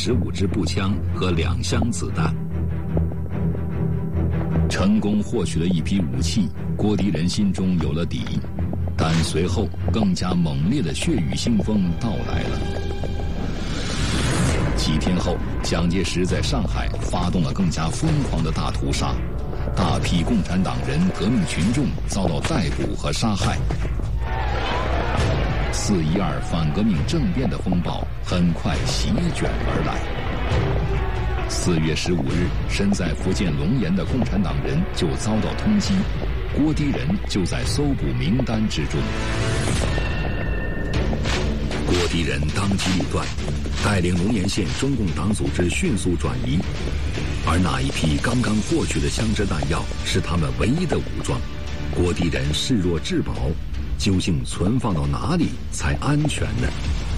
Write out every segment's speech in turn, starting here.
15支步枪和2箱子弹。成功获取了一批武器，郭迪人心中有了底，但随后更加猛烈的血雨腥风到来了。几天后，蒋介石在上海发动了更加疯狂的大屠杀，大批共产党人、革命群众遭到逮捕和杀害。4·12反革命政变的风暴很快席卷而来。4月15日，身在福建龙岩的共产党人就遭到通缉，郭迪人就在搜捕名单之中。郭迪人当机立断，带领龙岩县中共党组织迅速转移，而那一批刚刚获取的枪支弹药是他们唯一的武装。郭迪人视若至宝，究竟存放到哪里才安全呢？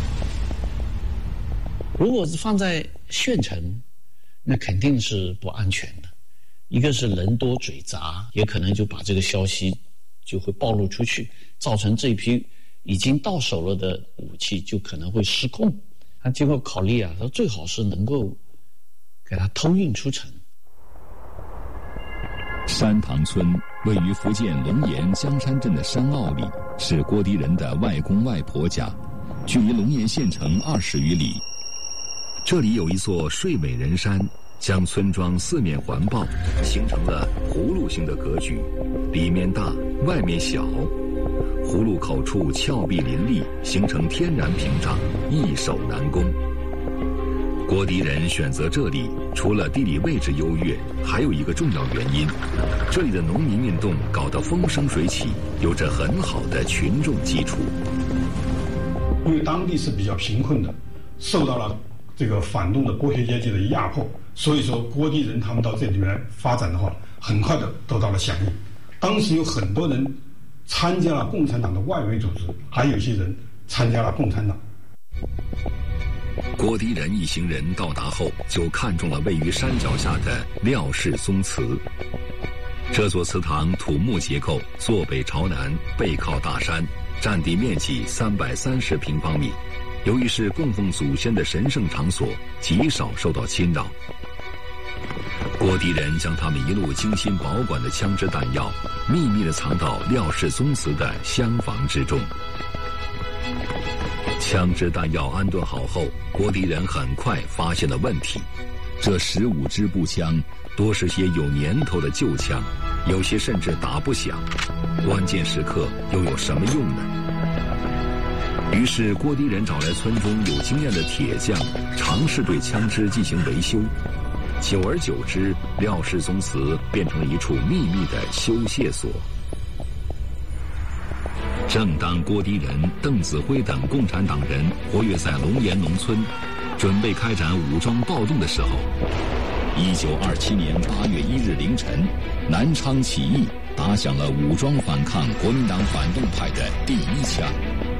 如果是放在县城，那肯定是不安全的。一个是人多嘴杂，也可能就把这个消息就会暴露出去，造成这批已经到手了的武器就可能会失控。他经过考虑他最好是能够给他偷运出城。 山塘村位于福建龙岩香山镇的山坳里，是郭迪人的外公外婆家，距离龙岩县城20余里。这里有一座睡美人山，将村庄四面环抱，形成了葫芦形的格局，里面大，外面小。葫芦口处峭壁林立，形成天然屏障，易守难攻。郭迪人选择这里，除了地理位置优越，还有一个重要原因：这里的农民运动搞得风生水起，有着很好的群众基础。 因为当地是比较贫困的，受到了这个反动的剥削阶级的压迫，所以说郭迪人他们到这里面来发展的话，很快的得到了响应。当时有很多人参加了共产党的外围组织，还有一些人参加了共产党。 郭迪人一行人到达后，就看中了位于山脚下的廖氏宗祠。这座祠堂土木结构，坐北朝南，背靠大山，占地面积330平方米。由于是供奉祖先的神圣场所，极少受到侵扰。郭迪人将他们一路精心保管的枪支弹药，秘密地藏到廖氏宗祠的厢房之中。枪支弹药安顿好后，郭迪人很快发现了问题。这15支步枪多是些有年头的旧枪，有些甚至打不响，关键时刻又有什么用呢？于是郭迪人找来村中有经验的铁匠，尝试对枪支进行维修。久而久之，廖氏宗祠变成了一处秘密的修械所。正当郭迪人、邓子恢等共产党人活跃在龙岩农村，准备开展武装暴动的时候，1927年8月1日凌晨，南昌起义打响了武装反抗国民党反动派的第一枪。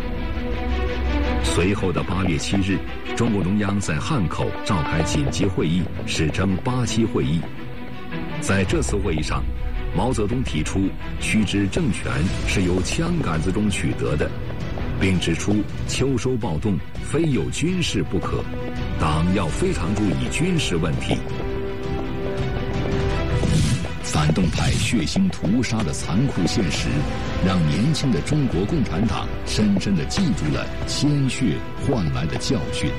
随后的8月7日，中共中央在汉口召开紧急会议，史称87会议。在这次会议上，毛泽东提出须知政权是由枪杆子中取得的，并指出秋收暴动非有军事不可，党要非常注意军事问题。反动派血腥屠杀的残酷现实，让年轻的中国共产党深深地记住了鲜血换来的教训。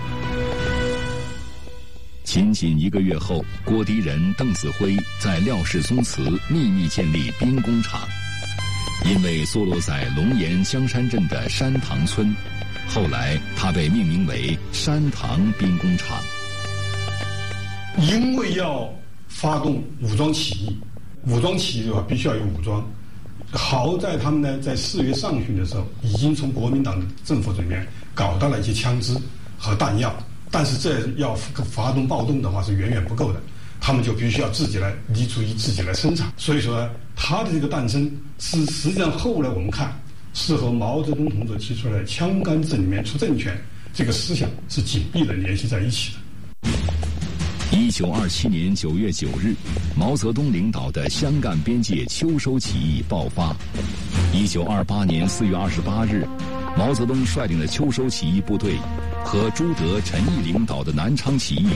仅仅1个月后，郭迪人、邓子恢在廖氏宗祠秘密建立兵工厂。因为坐落在龙岩香山镇的山塘村，后来它被命名为山塘兵工厂。 因为要发动武装起义，武装起义的话必须要有武装。好在他们呢，在4月上旬的时候，已经从国民党的政府里面搞到了一些枪支和弹药，但是这要发动暴动的话是远远不够的，他们就必须要自己来立足于自己来生产。所以说，它的这个诞生是实际上后来我们看是和毛泽东同志提出来枪杆子里面出政权这个思想是紧密的联系在一起的。 1927年9月9日，毛泽东领导的湘赣边界秋收起义爆发。1928年4月28日，毛泽东率领的秋收起义部队和朱德、陈毅领导的南昌起义